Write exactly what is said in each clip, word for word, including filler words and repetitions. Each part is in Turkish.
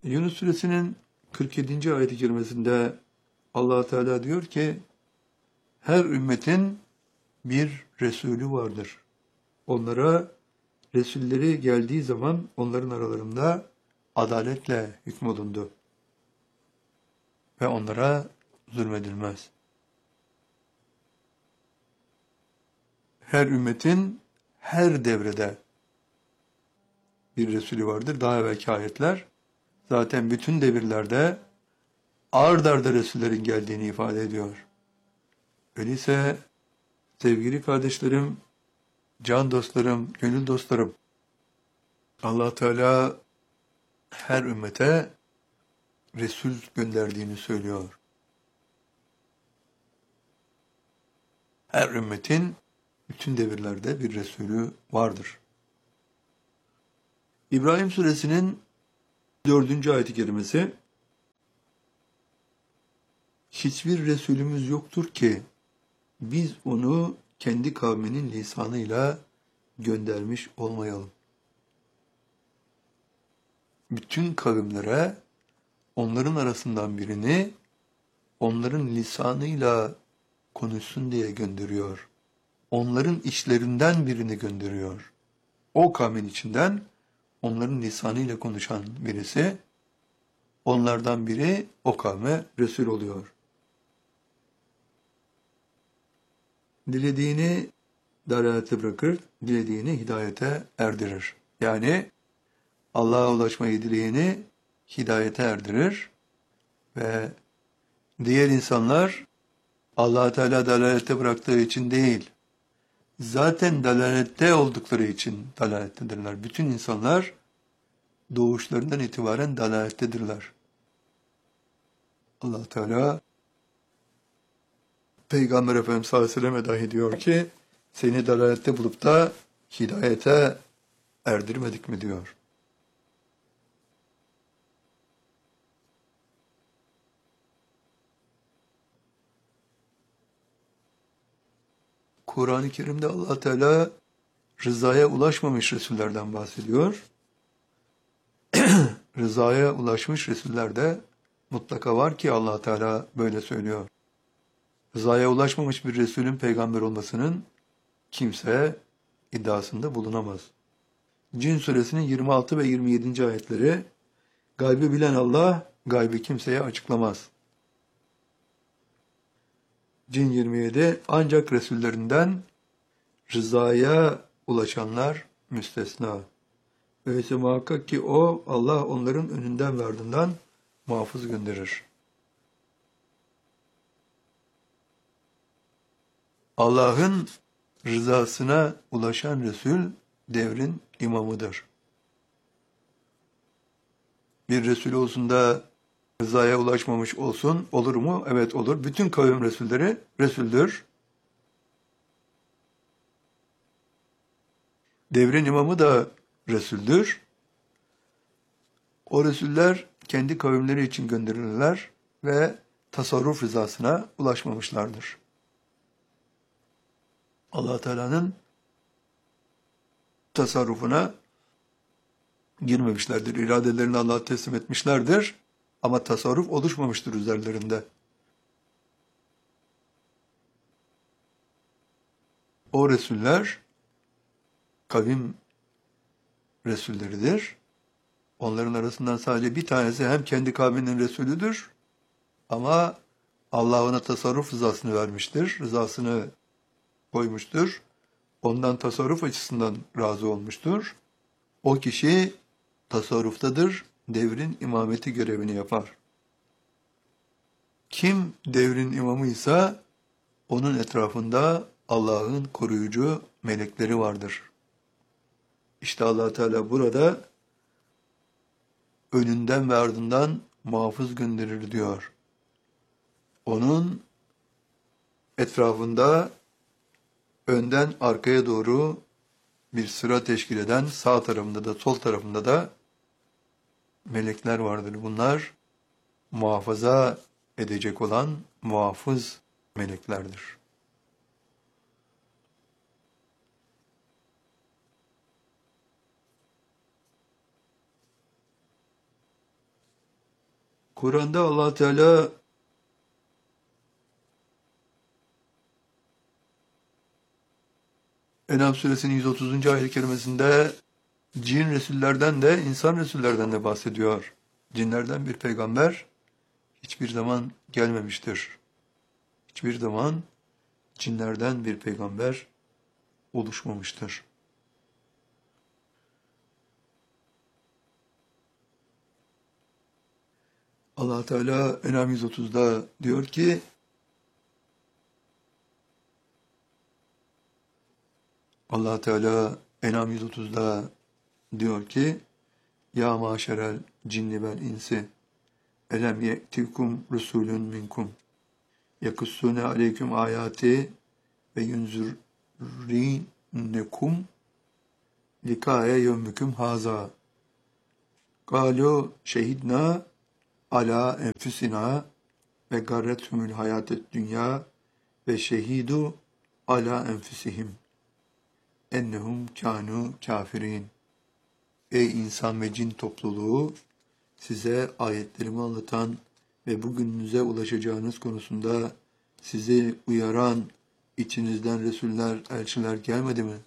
Yunus Suresinin kırk yedinci ayet-i kerimesinde Allah Teala diyor ki, her ümmetin bir Resulü vardır. Onlara Resulleri geldiği zaman onların aralarında adaletle hükmolundu. Ve onlara zulmedilmez. Her ümmetin her devrede bir Resulü vardır. Daha evvelki ayetler zaten bütün devirlerde ard arda Resullerin geldiğini ifade ediyor. Öyleyse sevgili kardeşlerim, can dostlarım, gönül dostlarım, Allah Teala her ümmete Resul gönderdiğini söylüyor. Her ümmetin bütün devirlerde bir Resulü vardır. İbrahim Suresinin dördüncü ayet-i kerimesi, hiçbir Resulümüz yoktur ki biz onu kendi kavminin lisanıyla göndermiş olmayalım. Bütün kavimlere onların arasından birini onların lisanıyla konuşsun diye gönderiyor. Onların işlerinden birini gönderiyor. O kavmin içinden onların lisanıyla konuşan birisi, onlardan biri o kavme Resul oluyor. Dilediğini dalalete bırakır, dilediğini hidayete erdirir. Yani Allah'a ulaşmayı dileyeni hidayete erdirir ve diğer insanlar Allah Teala dalalette bıraktığı için değil, zaten dalalette oldukları için dalalettedirler. Bütün insanlar doğuşlarından itibaren dalalettedirler. Allah Teala Peygamber Efendimiz sallallahu aleyhi ve sellem'e dahi diyor ki, seni dalalette bulup da hidayete erdirmedik mi diyor. Kur'an-ı Kerim'de Allah Teala rızaya ulaşmamış Resullerden bahsediyor. Rızaya ulaşmış Resuller de mutlaka var ki Allah Teala böyle söylüyor. Rızaya ulaşmamış bir Resulün peygamber olmasının kimse iddiasında bulunamaz. Cin suresinin yirmi altı ve yirmi yedinci ayetleri, gaybı bilen Allah gaybı kimseye açıklamaz. Cin yirmi yedi, ancak Resullerinden rızaya ulaşanlar müstesna. Öyleyse muhakkak ki o, Allah onların önünden ve ardından muhafız gönderir. Allah'ın rızasına ulaşan Resul, devrin imamıdır. Bir Resul olsun da rızaya ulaşmamış olsun, olur mu? Evet olur. Bütün kavim Resulleri Resul'dür. Devrin imamı da Resul'dür. O Resuller kendi kavimleri için gönderilirler ve tasarruf rızasına ulaşmamışlardır. Allah Teala'nın tasarrufuna girmemişlerdir. İradelerini Allah'a teslim etmişlerdir. Ama tasarruf oluşmamıştır üzerlerinde. O Resuller kavim Resulleridir. Onların arasından sadece bir tanesi hem kendi kavminin Resulüdür ama Allah ona tasarruf rızasını vermiştir. Rızasını koymuştur. Ondan tasarruf açısından razı olmuştur. O kişi tasarruftadır. Devrin imameti görevini yapar. Kim devrin imamıysa onun etrafında Allah'ın koruyucu melekleri vardır. İşte Allah Teala burada önünden ve ardından muhafız gönderir diyor. Onun etrafında önden arkaya doğru bir sıra teşkil eden, sağ tarafında da sol tarafında da melekler vardır. Bunlar muhafaza edecek olan muhafız meleklerdir. Kur'an'da Allah Teala En'am suresinin yüz otuzuncu ayet-i kerimesinde cin resullerden de insan resullerden de bahsediyor. Cinlerden bir peygamber hiçbir zaman gelmemiştir. Hiçbir zaman cinlerden bir peygamber oluşmamıştır. Allah Teala En'am yüz otuzda diyor ki Allah Teala En'am yüz otuzda diyor ki Ya maşerel cinni vel insi elem ye'tikum rusulun minkum yakussune aleyküm ayati ve yunzurinekum likâye yevmüküm haza galu şehidna ala enfüsina ve garrethumul hayatet dünya ve şehidu ala enfüsihim ennehum kânû kafirin. Ey insan ve cin topluluğu, size ayetlerimi anlatan ve bugününüze ulaşacağınız konusunda sizi uyaran içinizden Resuller, elçiler gelmedi mi?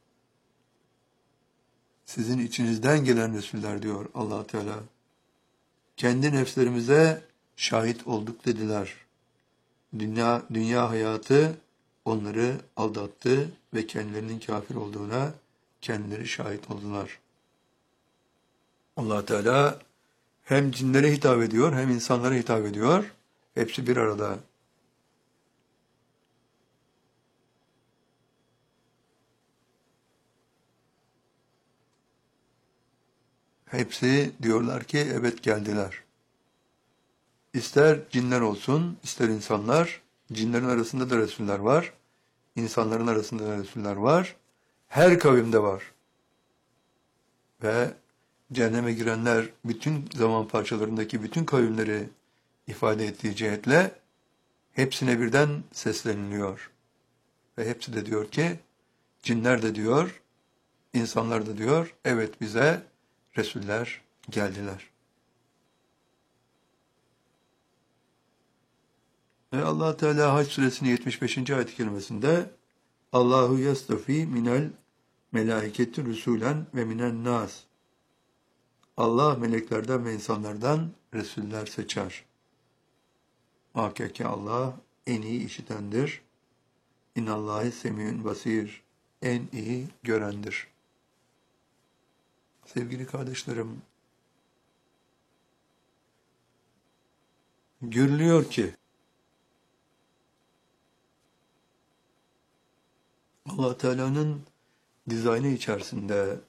Sizin içinizden gelen Resuller diyor Allah Teala. Kendi nefslerimize şahit olduk dediler. Dünya, dünya hayatı onları aldattı ve kendilerinin kafir olduğuna kendileri şahit oldular. Allah Teala hem cinlere hitap ediyor hem insanlara hitap ediyor. Hepsi bir arada. Hepsi diyorlar ki evet geldiler. İster cinler olsun, ister insanlar, cinlerin arasında da Resuller var, insanların arasında da Resuller var, her kavimde var. Ve cehenneme girenler bütün zaman parçalarındaki bütün kavimleri ifade ettiği cihetle hepsine birden sesleniliyor. Ve hepsi de diyor ki, cinler de diyor, insanlar da diyor, evet bize Resuller geldiler. Ve Allah Teala Hac suresinin yetmiş beşinci ayet-i kerimesinde Allahu yastafi minel melaiketi rusulen ve minen nas. Allah meleklerden ve insanlardan Resuller seçer. Muhakkak Allah en iyi işitendir. İnnallâhe semî'ün basîr. En iyi görendir. Sevgili kardeşlerim, görülüyor ki Allah Teala'nın dizaynı içerisinde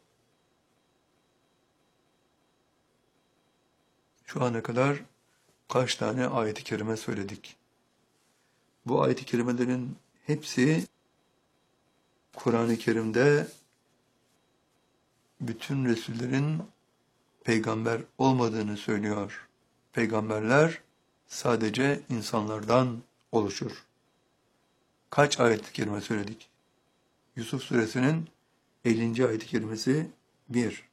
şu ana kadar kaç tane ayet-i kerime söyledik. Bu ayet-i kerimelerin hepsi Kur'an-ı Kerim'de bütün Resullerin peygamber olmadığını söylüyor. Peygamberler sadece insanlardan oluşur. Kaç ayet-i kerime söyledik? Yusuf suresinin ellinci ayet-i kerimesi bir.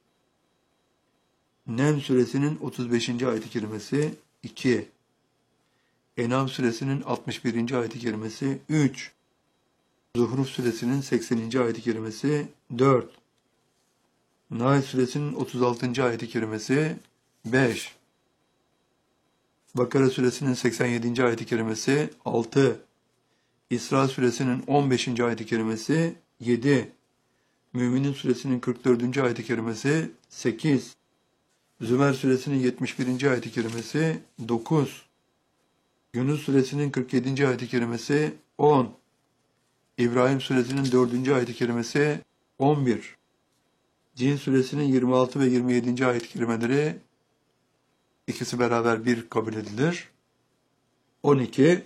Nem suresinin otuz beşinci ayet-i kerimesi iki. En'am suresinin altmış birinci ayet-i kerimesi üç. Zuhruf suresinin sekseninci ayet-i kerimesi dört. Nahl suresinin otuz altıncı ayet-i kerimesi beş. Bakara suresinin seksen yedinci ayet-i kerimesi altı. İsra suresinin on beşinci ayet-i kerimesi yedi. Müminin suresinin kırk dördüncü ayet-i kerimesi sekiz. Zümer suresinin yetmiş birinci ayet-i kerimesi dokuz. Yunus suresinin kırk yedinci ayet-i kerimesi on. İbrahim suresinin dördüncü ayet-i kerimesi on bir. Cin suresinin yirmi altı ve yirmi yedinci ayet-i kerimeleri ikisi beraber bir kabul edilir. on iki.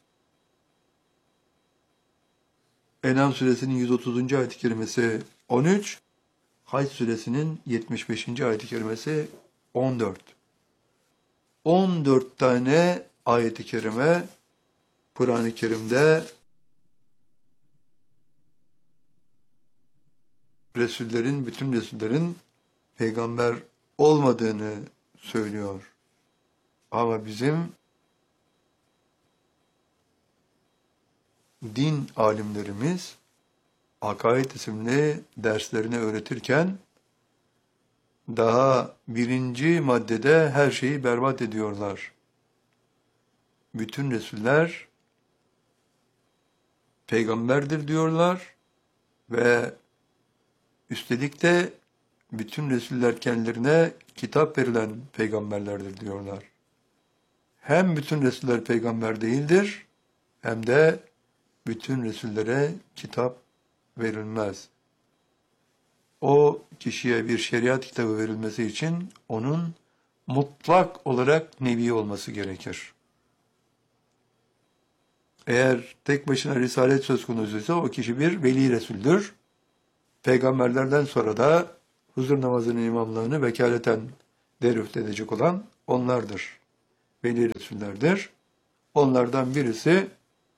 En'am suresinin yüz otuzuncu ayet-i kerimesi on üç. Hac suresinin yetmiş beşinci ayet-i kerimesi on dört. on dört tane ayet-i kerime Kur'an-ı Kerim'de Resullerin, bütün Resullerin peygamber olmadığını söylüyor. Ama bizim din alimlerimiz Akaid isimli derslerini öğretirken daha birinci maddede her şeyi berbat ediyorlar. Bütün Resuller peygamberdir diyorlar ve üstelik de bütün Resuller kendilerine kitap verilen peygamberlerdir diyorlar. Hem bütün Resuller peygamber değildir, hem de bütün Resullere kitap verilmez. O kişiye bir şeriat kitabı verilmesi için onun mutlak olarak nebi olması gerekir. Eğer tek başına risalet söz konusuysa o kişi bir veli resuldür. Peygamberlerden sonra da huzur namazının imamlığını vekaleten derüft edecek olan onlardır. Veli resullerdir. Onlardan birisi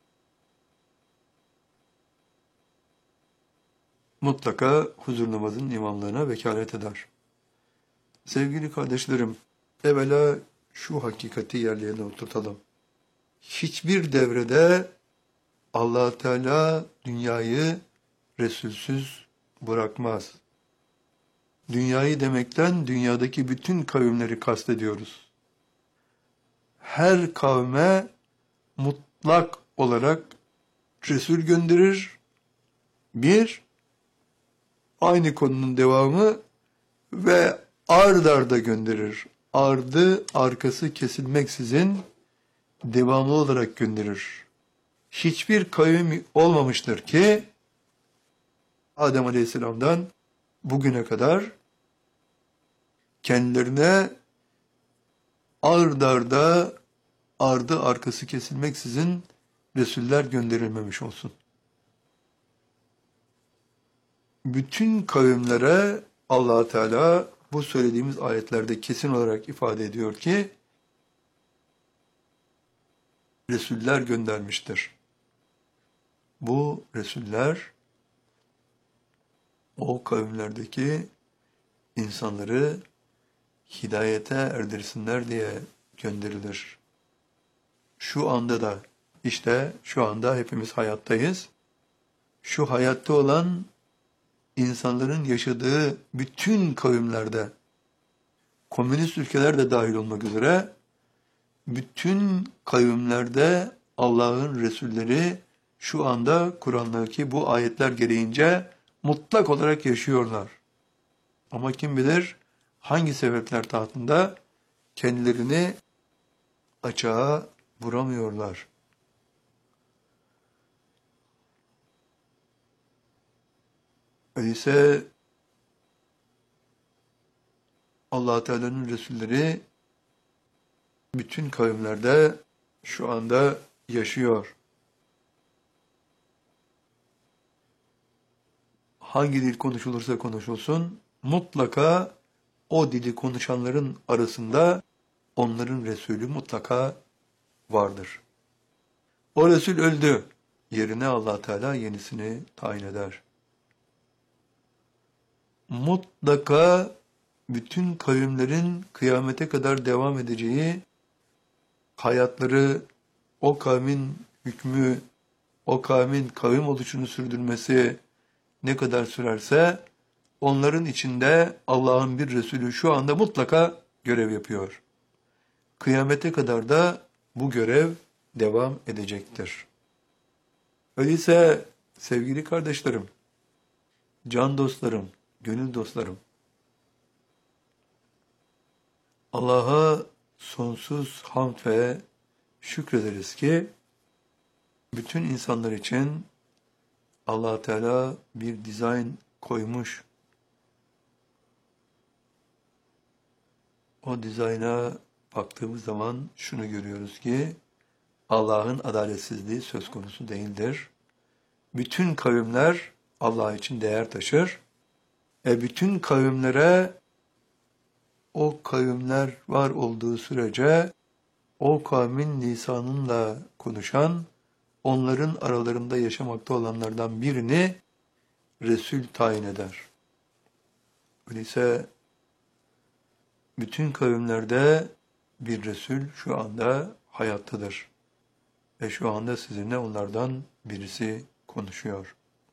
mutlaka huzur namazının imamlığına vekalet eder. Sevgili kardeşlerim, evvela şu hakikati yerlerine oturtalım. Hiçbir devrede Allah Teala dünyayı Resulsüz bırakmaz. Dünyayı demekten dünyadaki bütün kavimleri kastediyoruz. Her kavme mutlak olarak Resul gönderir. Bir, aynı konunun devamı ve ard arda gönderir. Ardı arkası kesilmeksizin devamlı olarak gönderir. Hiçbir kavim olmamıştır ki Adem Aleyhisselam'dan bugüne kadar kendilerine ard arda ardı arkası kesilmeksizin Resuller gönderilmemiş olsun. Bütün kavimlere Allah Teala bu söylediğimiz ayetlerde kesin olarak ifade ediyor ki Resuller göndermiştir. Bu Resuller o kavimlerdeki insanları hidayete erdirsinler diye gönderilir. Şu anda da işte şu anda hepimiz hayattayız. Şu hayatta olan insanların yaşadığı bütün kavimlerde, komünist ülkeler de dahil olmak üzere, bütün kavimlerde Allah'ın Resulleri şu anda Kur'an'daki bu ayetler gereğince mutlak olarak yaşıyorlar. Ama kim bilir hangi sebepler tahtında kendilerini açığa vuramıyorlar. Öyleyse Allah Teala'nın Resulleri bütün kavimlerde şu anda yaşıyor. Hangi dil konuşulursa konuşulsun, mutlaka o dili konuşanların arasında onların Resulü mutlaka vardır. O Resul öldü. Yerine Allah Teala yenisini tayin eder. Mutlaka bütün kavimlerin kıyamete kadar devam edeceği, hayatları o kavmin hükmü, o kavmin kavim oluşunu sürdürmesi ne kadar sürerse, onların içinde Allah'ın bir Resulü şu anda mutlaka görev yapıyor. Kıyamete kadar da bu görev devam edecektir. Öyleyse sevgili kardeşlerim, can dostlarım, gönül dostlarım, Allah'a sonsuz hamd ve şükrederiz ki bütün insanlar için Allah Teala bir dizayn koymuş. O dizayna baktığımız zaman şunu görüyoruz ki Allah'ın adaletsizliği söz konusu değildir. Bütün kavimler Allah için değer taşır. E bütün kavimlere o kavimler var olduğu sürece o kavmin lisanıyla konuşan, onların aralarında yaşamakta olanlardan birini Resul tayin eder. Öyleyse bütün kavimlerde bir Resul şu anda hayattadır. Ve şu anda sizinle onlardan birisi konuşuyor.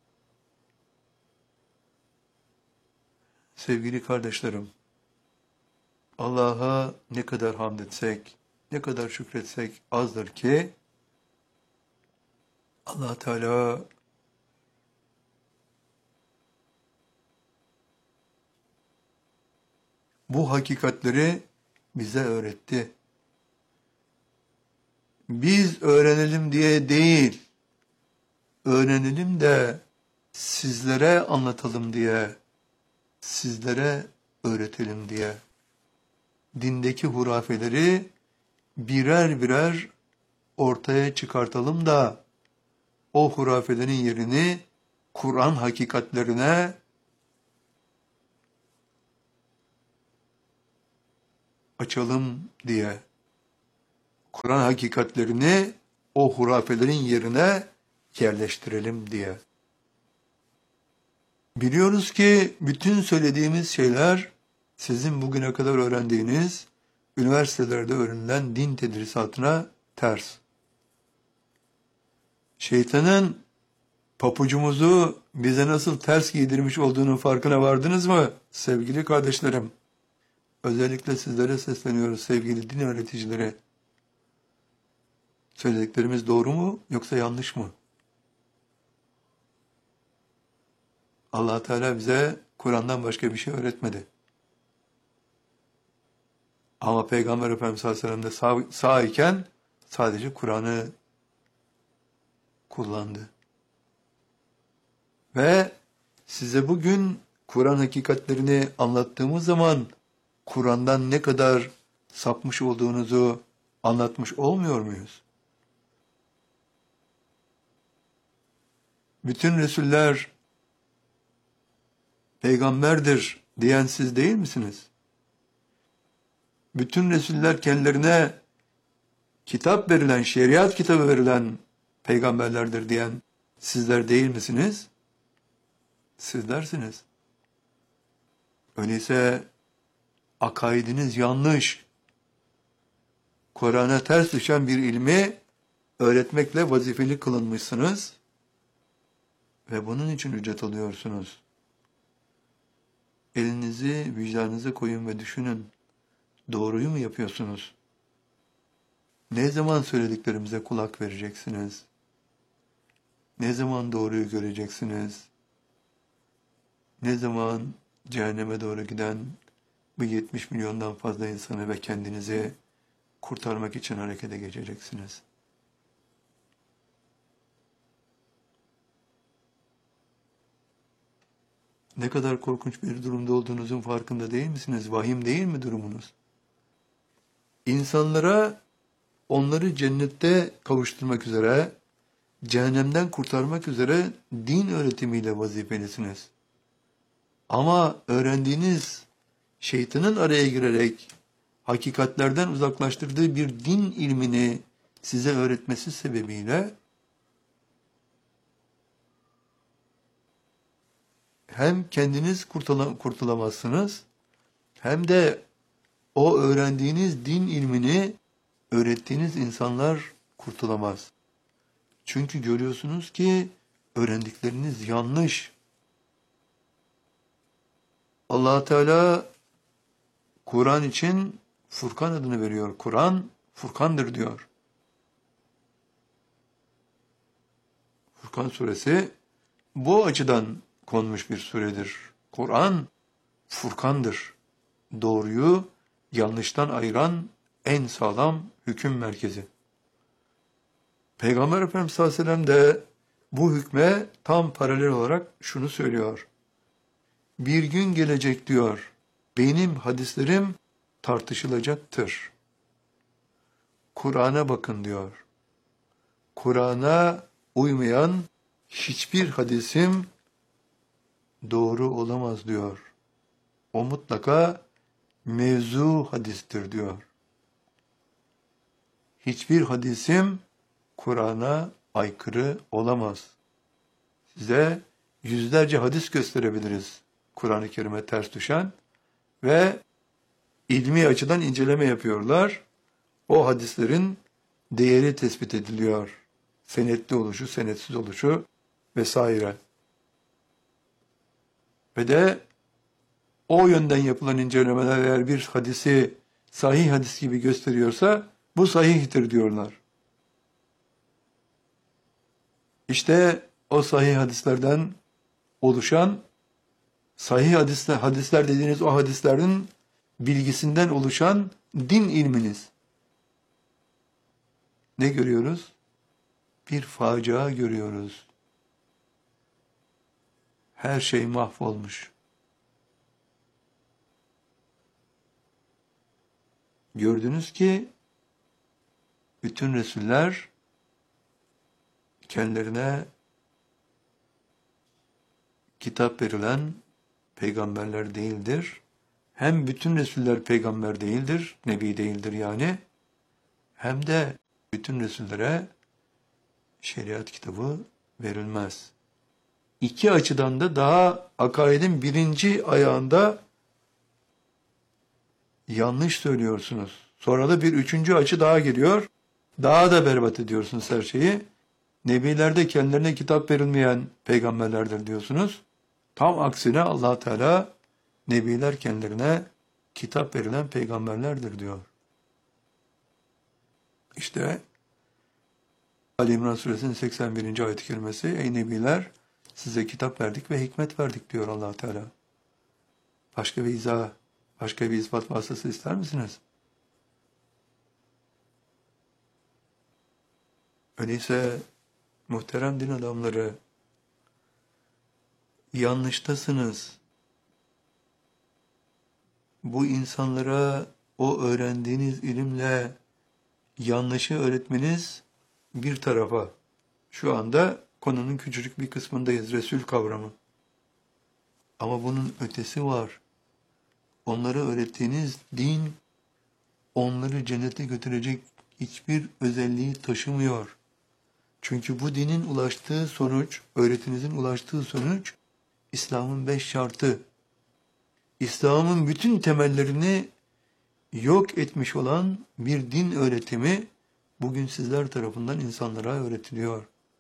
Sevgili kardeşlerim, Allah'a ne kadar hamd etsek, ne kadar şükretsek azdır ki, Allah Teala bu hakikatleri bize öğretti. Biz öğrenelim diye değil, öğrenelim de sizlere anlatalım diye, sizlere öğretelim diye. Dindeki hurafeleri birer birer ortaya çıkartalım da o hurafelerin yerini Kur'an hakikatlerine açalım diye. Kur'an hakikatlerini o hurafelerin yerine yerleştirelim diye. Biliyoruz ki bütün söylediğimiz şeyler sizin bugüne kadar öğrendiğiniz üniversitelerde öğrenilen din tedrisatına ters. Şeytanın papucumuzu bize nasıl ters giydirmiş olduğunun farkına vardınız mı sevgili kardeşlerim? Özellikle sizlere sesleniyoruz sevgili din öğreticileri. Söylediklerimiz doğru mu yoksa yanlış mı? Allah Teala bize Kur'an'dan başka bir şey öğretmedi. Ama Peygamber Efendimiz sallallahu aleyhi ve sellem de sağ, sağ iken sadece Kur'an'ı kullandı. Ve size bugün Kur'an hakikatlerini anlattığımız zaman Kur'an'dan ne kadar sapmış olduğunuzu anlatmış olmuyor muyuz? Bütün Resuller peygamberdir diyen siz değil misiniz? Bütün Resuller kendilerine kitap verilen, şeriat kitabı verilen peygamberlerdir diyen sizler değil misiniz? Sizlersiniz. Öyleyse akaidiniz yanlış. Kur'an'a ters düşen bir ilmi öğretmekle vazifeli kılınmışsınız ve bunun için ücret alıyorsunuz. Elinizi vicdanınıza koyun ve düşünün. Doğruyu mu yapıyorsunuz? Ne zaman söylediklerimize kulak vereceksiniz? Ne zaman doğruyu göreceksiniz? Ne zaman cehenneme doğru giden bu yetmiş milyondan fazla insanı ve kendinizi kurtarmak için harekete geçeceksiniz? Ne kadar korkunç bir durumda olduğunuzun farkında değil misiniz? Vahim değil mi durumunuz? İnsanlara onları cennette kavuşturmak üzere, cehennemden kurtarmak üzere din öğretimiyle vazifelisiniz. Ama öğrendiğiniz şeytanın araya girerek hakikatlerden uzaklaştırdığı bir din ilmini size öğretmesi sebebiyle hem kendiniz kurtula- kurtulamazsınız hem de o öğrendiğiniz din ilmini öğrettiğiniz insanlar kurtulamaz. Çünkü görüyorsunuz ki öğrendikleriniz yanlış. Allah Teala Kur'an için Furkan adını veriyor. Kur'an Furkandır diyor. Furkan suresi bu açıdan konmuş bir suredir. Kur'an Furkandır. Doğruyu yanlıştan ayıran en sağlam hüküm merkezi. Peygamber Efendimiz sallallahu aleyhi ve sellem de bu hükme tam paralel olarak şunu söylüyor. Bir gün gelecek diyor, benim hadislerim tartışılacaktır. Kur'an'a bakın diyor. Kur'an'a uymayan hiçbir hadisim doğru olamaz diyor. O mutlaka mevzu hadistir diyor. Hiçbir hadisim Kur'an'a aykırı olamaz. Size yüzlerce hadis gösterebiliriz Kur'an-ı Kerim'e ters düşen ve ilmi açıdan inceleme yapıyorlar. o hadislerin değeri tespit ediliyor. Senetli oluşu, senetsiz oluşu vesaire. Ve de o yönden yapılan incelemeler eğer bir hadisi sahih hadis gibi gösteriyorsa bu sahihtir diyorlar. İşte o sahih hadislerden oluşan, sahih hadisler, hadisler dediğiniz o hadislerin bilgisinden oluşan din ilminiz. Ne görüyoruz? Bir facia görüyoruz. Her şey mahvolmuş. Gördünüz ki bütün Resuller kendilerine kitap verilen peygamberler değildir. Hem bütün Resuller peygamber değildir, nebi değildir yani. Hem de bütün Resullere şeriat kitabı verilmez. İki açıdan da daha akaidin birinci ayağında yanlış söylüyorsunuz. Sonra da bir üçüncü açı daha geliyor. Daha da berbat ediyorsunuz her şeyi. Nebilerde kendilerine kitap verilmeyen peygamberlerdir diyorsunuz. Tam aksine Allah Teala nebiler kendilerine kitap verilen peygamberlerdir diyor. İşte Ali İmran Suresinin seksen birinci ayet-i kerimesi, ey nebiler size kitap verdik ve hikmet verdik diyor Allah Teala. Başka bir izah, başka bir ispat vasıtası ister misiniz? Öyleyse muhterem din adamları, yanlıştasınız. Bu insanlara o öğrendiğiniz ilimle yanlışı öğretmeniz bir tarafa. Şu anda konunun küçücük bir kısmındayız, Resul kavramı. Ama bunun ötesi var. Onlara öğrettiğiniz din, onları cennete götürecek hiçbir özelliği taşımıyor. Çünkü bu dinin ulaştığı sonuç, öğretinizin ulaştığı sonuç, İslam'ın beş şartı. İslam'ın bütün temellerini yok etmiş olan bir din öğretimi, bugün sizler tarafından insanlara öğretiliyor.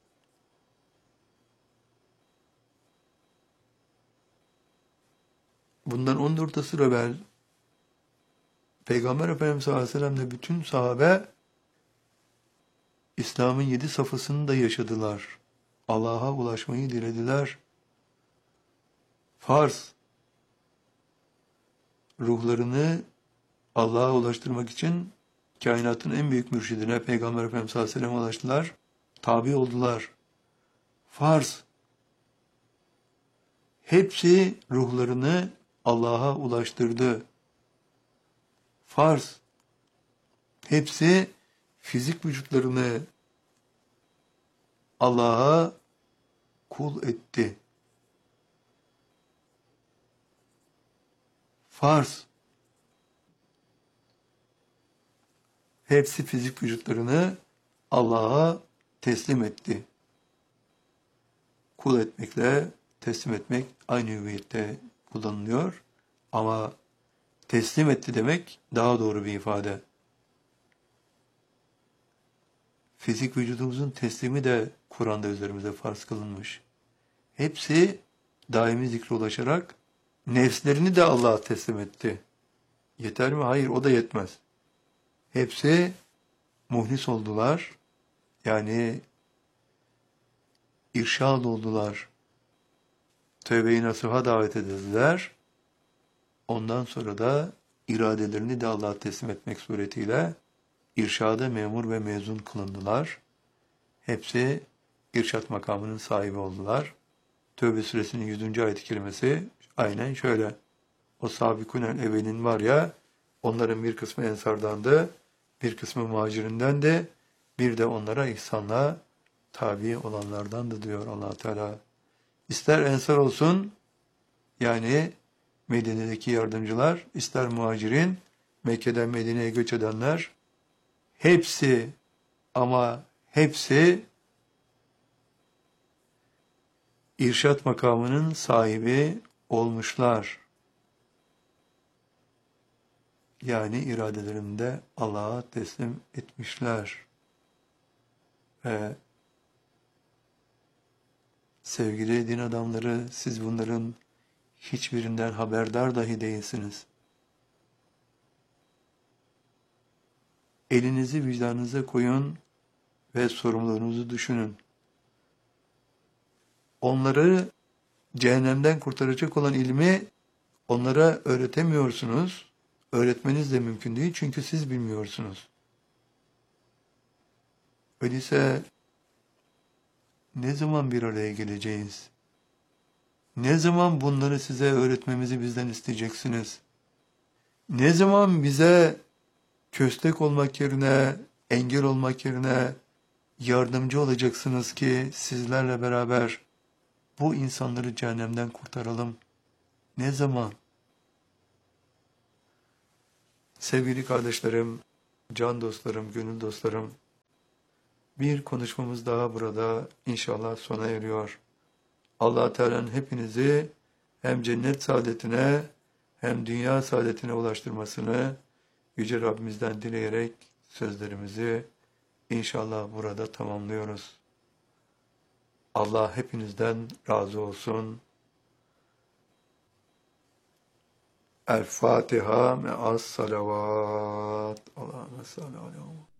Bundan on dört asır evvel Peygamber Efendimiz sallallahu aleyhi ve sellem'le bütün sahabe İslam'ın yedi safhasını da yaşadılar. Allah'a ulaşmayı dilediler. Farz, ruhlarını Allah'a ulaştırmak için kainatın en büyük mürşidine Peygamber Efendimiz sallallahu aleyhi ve sellem'e ulaştılar. Tabi oldular. Farz, hepsi ruhlarını Allah'a ulaştırdı. Farz, hepsi fizik vücutlarını Allah'a kul etti. Farz, hepsi fizik vücutlarını Allah'a teslim etti. Kul etmekle teslim etmek aynı hüviyette kullanılıyor. Ama teslim etti demek daha doğru bir ifade. Fizik vücudumuzun teslimi de Kur'an'da üzerimize farz kılınmış. Hepsi daimi zikre ulaşarak nefslerini de Allah'a teslim etti. Yeter mi? Hayır, o da yetmez. Hepsi muhlis oldular. Yani irşad oldular. Tövbe-i nasuha davet edildiler. Ondan sonra da iradelerini de Allah'a teslim etmek suretiyle irşada memur ve mezun kılındılar. Hepsi irşat makamının sahibi oldular. Tövbe suresinin yüzüncü ayet-i kerimesi aynen şöyle. O sabikûnel evvelin var ya, onların bir kısmı ensardandı, bir kısmı muhacirindendi, bir de onlara ihsanla tabi olanlardandı diyor Allah Teala. İster ensar olsun, yani Medine'deki yardımcılar, ister muhacirin, Mekke'den Medine'ye göç edenler, hepsi ama hepsi irşat makamının sahibi olmuşlar. yani iradelerini de Allah'a teslim etmişler. Ve sevgili din adamları, siz bunların hiçbirinden haberdar dahi değilsiniz. Elinizi vicdanınıza koyun ve sorumluluğunuzu düşünün. Onları cehennemden kurtaracak olan ilmi onlara öğretemiyorsunuz. Öğretmeniz de mümkün değil çünkü siz bilmiyorsunuz. Öyleyse ne zaman bir araya geleceğiz? Ne zaman bunları size öğretmemizi bizden isteyeceksiniz? Ne zaman bize köstek olmak yerine, engel olmak yerine yardımcı olacaksınız ki sizlerle beraber bu insanları cehennemden kurtaralım? Ne zaman? Sevgili kardeşlerim, can dostlarım, gönül dostlarım, bir konuşmamız daha burada inşallah sona eriyor. Allah Teala'nın hepinizi hem cennet saadetine hem dünya saadetine ulaştırmasını Yüce Rabbimizden dileyerek sözlerimizi inşallah burada tamamlıyoruz. Allah hepinizden razı olsun. El Fatiha me'as salavat. Allahümme salli aleyhi.